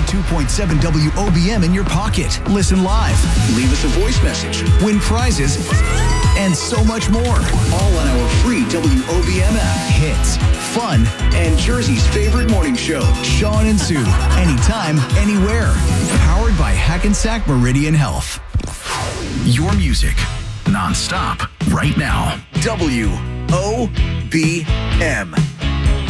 102.7 WOBM in your pocket. Listen live, leave us a voice message, win prizes, and so much more. All on our free WOBM app. Hits, fun, and Jersey's favorite morning show. Sean and Sue. Anytime, anywhere. Powered by Hackensack Meridian Health. Your music, nonstop, right now. WOBM.